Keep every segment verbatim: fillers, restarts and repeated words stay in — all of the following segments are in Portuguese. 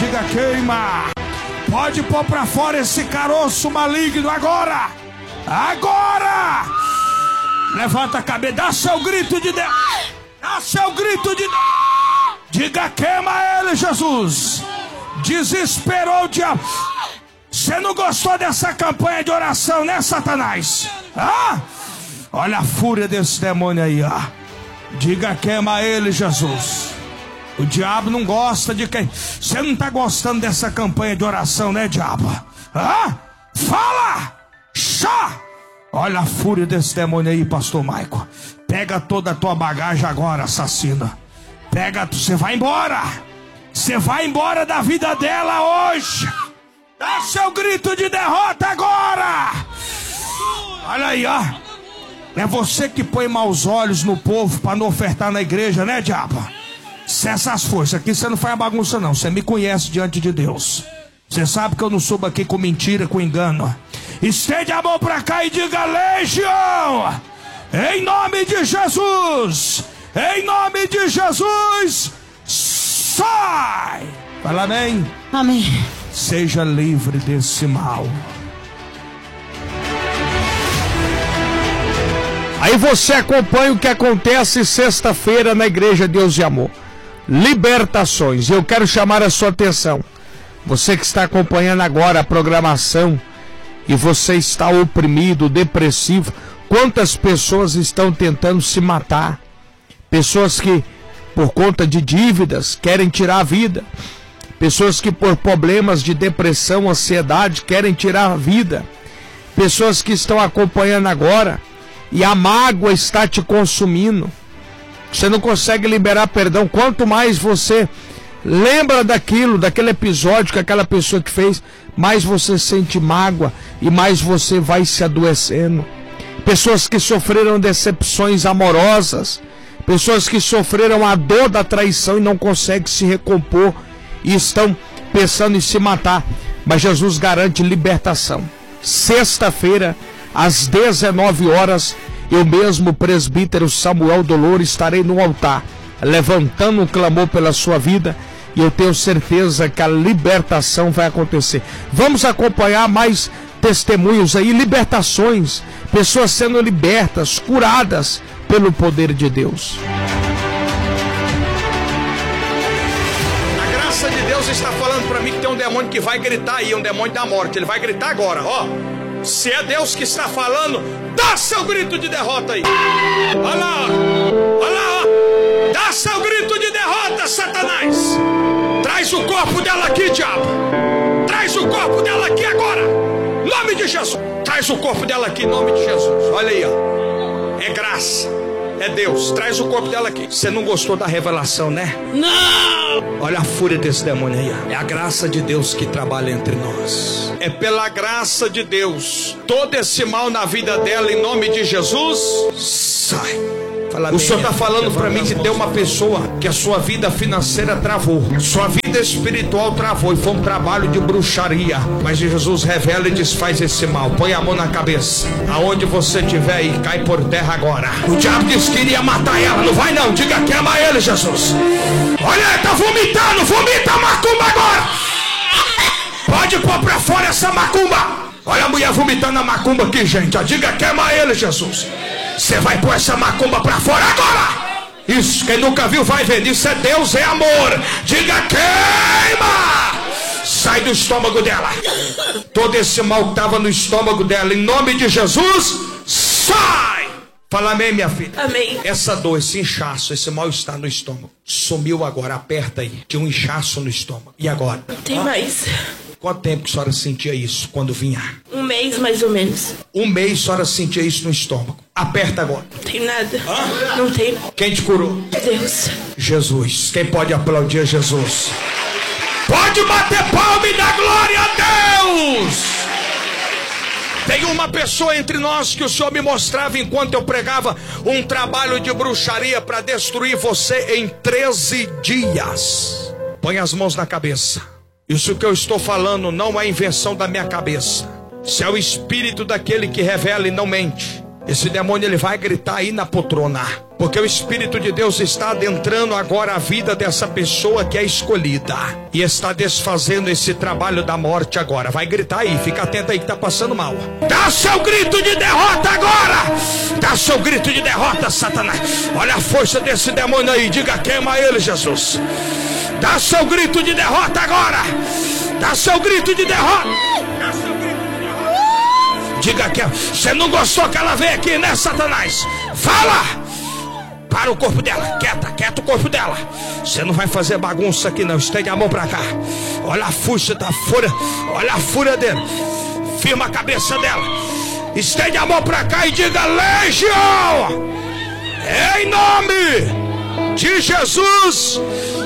diga queima. Pode pôr pra fora esse caroço maligno agora. Agora. Levanta a cabeça, dá seu grito de Deus. Dá seu grito de Deus. Diga queima ele, Jesus. Desesperou o diabo. Você não gostou dessa campanha de oração, né, Satanás? Ah? Olha a fúria desse demônio aí, ó. Diga queima ele, Jesus. O diabo não gosta de quem... Você não tá gostando dessa campanha de oração, né, diabo? Ah? Fala! Chá! Olha a fúria desse demônio aí, pastor Maico. Pega toda a tua bagagem agora, assassina. Pega, você vai embora. Você vai embora da vida dela hoje. Dá seu grito de derrota agora. Olha aí, ó. É você que põe maus olhos no povo para não ofertar na igreja, né, diabo? Cessa as forças. Aqui você não faz bagunça, não. Você me conhece diante de Deus. Você sabe que eu não subo aqui com mentira, com engano. Estende a mão pra cá e diga: legião, em nome de Jesus, em nome de Jesus, sai. Fala amém. Amém. Seja livre desse mal. Aí você acompanha o que acontece sexta-feira na Igreja Deus e Amor. Libertações. Eu quero chamar a sua atenção. Você que está acompanhando agora a programação e você está oprimido, depressivo. Quantas pessoas estão tentando se matar? Pessoas que, por conta de dívidas, querem tirar a vida. Pessoas que, por problemas de depressão, ansiedade, querem tirar a vida. Pessoas que estão acompanhando agora e a mágoa está te consumindo. Você não consegue liberar perdão. Quanto mais você lembra daquilo, daquele episódio que aquela pessoa que fez, mais você sente mágoa e mais você vai se adoecendo. Pessoas que sofreram decepções amorosas, pessoas que sofreram a dor da traição e não conseguem se recompor e estão pensando em se matar. Mas Jesus garante libertação. Sexta-feira, às dezenove horas, eu mesmo, presbítero Samuel Dolores, estarei no altar, levantando um clamor pela sua vida, e eu tenho certeza que a libertação vai acontecer. Vamos acompanhar mais testemunhos aí, libertações, pessoas sendo libertas, curadas pelo poder de Deus. A graça de Deus está falando para mim que tem um demônio que vai gritar aí, um demônio da morte. Ele vai gritar agora, ó. Se é Deus que está falando, dá seu grito de derrota aí. Olha lá, olha lá, ó. Dá seu grito de derrota, Satanás. Traz o corpo dela aqui, diabo. Traz o corpo dela aqui agora. Em nome de Jesus. Traz o corpo dela aqui, em nome de Jesus. Olha aí, ó. É graça. É Deus. Traz o corpo dela aqui. Você não gostou da revelação, né? Não! Olha a fúria desse demônio aí, ó. É a graça de Deus que trabalha entre nós. É pela graça de Deus. Todo esse mal na vida dela, em nome de Jesus, sai. Fala, o Senhor está falando para mim que tem uma pessoa que a sua vida financeira travou, sua vida espiritual travou, e foi um trabalho de bruxaria. Mas Jesus revela e desfaz esse mal. Põe a mão na cabeça, aonde você estiver aí, cai por terra agora. O diabo disse que iria matar ela, não vai não, diga que ama ele, Jesus. Olha, ele tá vomitando, vomita a macumba agora. Pode pôr pra fora essa macumba. Olha a mulher vomitando a macumba aqui, gente. Diga que ama ele, Jesus. Você vai pôr essa macumba pra fora agora. Isso, quem nunca viu vai ver. Isso é Deus, é amor. Diga queima. Sai do estômago dela. Todo esse mal que estava no estômago dela, em nome de Jesus, sai. Fala amém, minha filha. Amém. Essa dor, esse inchaço, esse mal-estar no estômago sumiu agora. Aperta aí. Tinha um inchaço no estômago. E agora? Não tem ah? mais. Quanto tempo que a senhora sentia isso quando vinha? Um mês mais ou menos. Um mês a senhora sentia isso no estômago. Aperta agora. Não tem nada. Hã? Não tem. Quem te curou? Deus. Jesus. Quem pode aplaudir a Jesus? Pode bater palma e dar glória a Deus. Tem uma pessoa entre nós que o Senhor me mostrava enquanto eu pregava um trabalho de bruxaria para destruir você em treze dias. Põe as mãos na cabeça. Isso que eu estou falando não é invenção da minha cabeça. Se é o espírito daquele que revela e não mente. Esse demônio ele vai gritar aí na poltrona, porque o Espírito de Deus está adentrando agora a vida dessa pessoa que é escolhida e está desfazendo esse trabalho da morte agora. Vai gritar aí, fica atento aí que tá passando mal. Dá seu grito de derrota agora! Dá seu grito de derrota, Satanás! Olha a força desse demônio aí, diga: queima ele, Jesus! Dá seu grito de derrota agora! Dá seu grito de derrota! Dá seu grito de derrota! Diga que você não gostou que ela veio aqui, né, Satanás? Fala! Para o corpo dela, quieta, quieta o corpo dela. Você não vai fazer bagunça aqui não, estende a mão pra cá. Olha a força da fúria, olha a fúria dele. Firma a cabeça dela. Estende a mão pra cá e diga: Legião! Em nome de Jesus.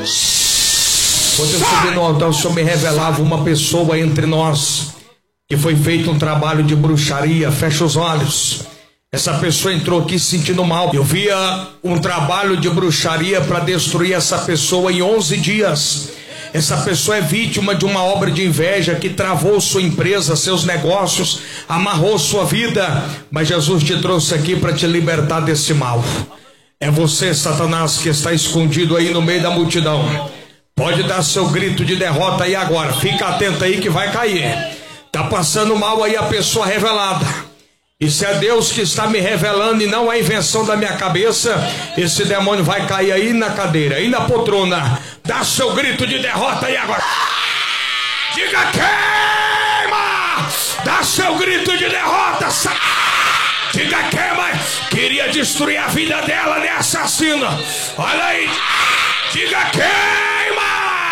Quando eu subi no altar, o Senhor me revelava uma pessoa entre nós que foi feito um trabalho de bruxaria. Fecha os olhos. Essa pessoa entrou aqui se sentindo mal. Eu via um trabalho de bruxaria para destruir essa pessoa em onze dias. Essa pessoa é vítima de uma obra de inveja que travou sua empresa, seus negócios, amarrou sua vida. Mas Jesus te trouxe aqui para te libertar desse mal. É você, Satanás, que está escondido aí no meio da multidão. Pode dar seu grito de derrota aí agora. Fica atento aí que vai cair. Tá passando mal aí a pessoa revelada. Isso é Deus que está me revelando e não é invenção da minha cabeça. Esse demônio vai cair aí na cadeira, aí na poltrona. Dá seu grito de derrota aí agora. Diga: queima! Dá seu grito de derrota. Diga: queima! Queria destruir a vida dela, né, assassino? Olha aí. Diga: queima!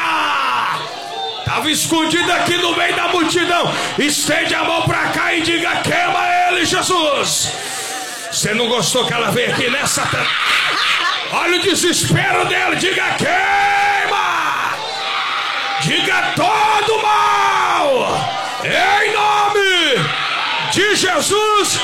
Estava escondido aqui no meio da multidão. Estende a mão pra cá e diga: queima ele, Jesus. Você não gostou que ela veio aqui, né, Satanás? Olha o desespero dele. Diga: queima. Diga: todo mal, em nome de Jesus,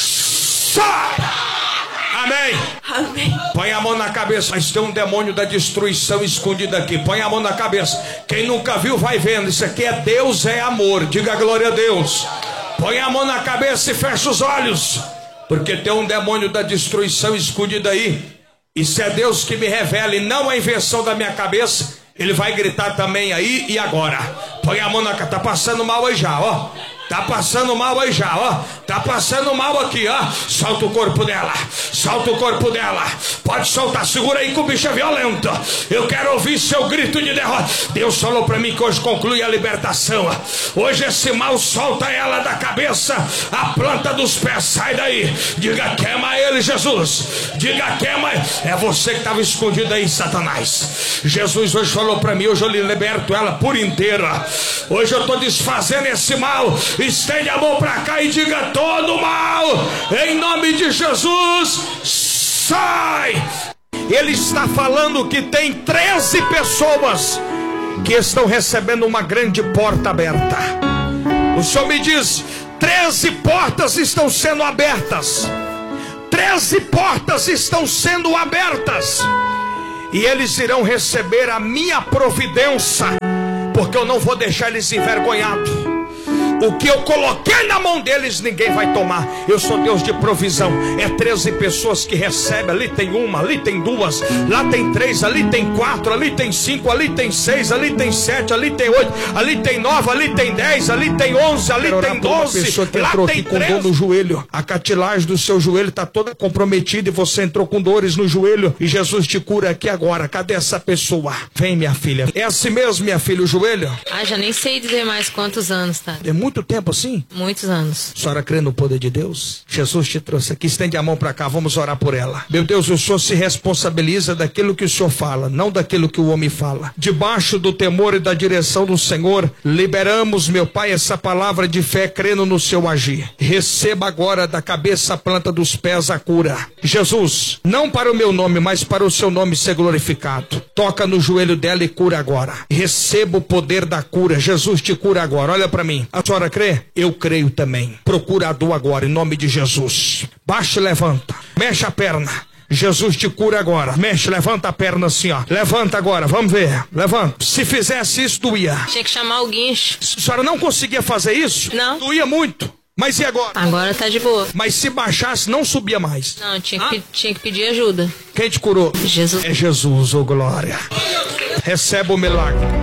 sai. Amém. Amém. Põe a mão na cabeça. Mas tem um demônio da destruição escondido aqui. Põe a mão na cabeça. Quem nunca viu vai vendo. Isso aqui é Deus, é amor. Diga glória a Deus. Põe a mão na cabeça e fecha os olhos, porque tem um demônio da destruição escondido aí. Isso é Deus que me revela e não é invenção da minha cabeça. Ele vai gritar também aí e agora. Põe a mão na cabeça. Tá passando mal aí já, ó. Tá passando mal aí já, ó. Tá passando mal aqui, ó. Solta o corpo dela. Solta o corpo dela. Pode soltar. Segura aí que o bicho é violento. Eu quero ouvir seu grito de derrota. Deus falou pra mim que hoje conclui a libertação. Hoje esse mal solta ela da cabeça, a planta dos pés. Sai daí. Diga: queima ele, Jesus. Diga: queima. É você que estava escondido aí, Satanás. Jesus hoje falou pra mim. Hoje eu liberto ela por inteira. Hoje eu tô desfazendo esse mal. Estende a mão pra cá e diga: todo mal, em nome de Jesus, sai. Ele está falando que tem treze pessoas que estão recebendo uma grande porta aberta. O Senhor me diz: treze portas estão sendo abertas. Treze portas estão sendo abertas. E eles irão receber a minha providência, porque eu não vou deixar eles envergonhados. O que eu coloquei na mão deles, ninguém vai tomar. Eu sou Deus de provisão. É treze pessoas que recebem. Ali tem uma, ali tem duas, lá tem três, ali tem quatro, ali tem cinco, ali tem seis, ali tem sete, ali tem oito, ali tem nove, ali tem dez, ali tem onze, ali tem doze. Pessoa que entrou aqui com dor no joelho. A cartilagem do seu joelho está toda comprometida e você entrou com dores no joelho. E Jesus te cura aqui agora. Cadê essa pessoa? Vem, minha filha. É assim mesmo, minha filha, o joelho? Ah, já nem sei dizer mais quantos anos, tá? É muito tempo assim? Muitos anos. A senhora crê no poder de Deus? Jesus te trouxe aqui, estende a mão para cá, vamos orar por ela. Meu Deus, o Senhor se responsabiliza daquilo que o Senhor fala, não daquilo que o homem fala. Debaixo do temor e da direção do Senhor, liberamos, meu Pai, essa palavra de fé, crendo no seu agir. Receba agora da cabeça à planta dos pés a cura. Jesus, não para o meu nome, mas para o seu nome ser glorificado. Toca no joelho dela e cura agora. Receba o poder da cura. Jesus te cura agora. Olha para mim. A senhora crê? Eu creio também. Procura a dor agora, em nome de Jesus. Baixa e levanta. Mexe a perna. Jesus te cura agora. Mexe, levanta a perna assim, ó. Levanta agora, vamos ver. Levanta. Se fizesse isso, doía. Tinha que chamar o guincho. A senhora não conseguia fazer isso? Não. Doía muito. Mas e agora? Agora tá de boa. Mas se baixasse, não subia mais. Não, tinha que, pe- tinha que pedir ajuda. Quem te curou? Jesus. É Jesus, ô glória. Recebe o milagre.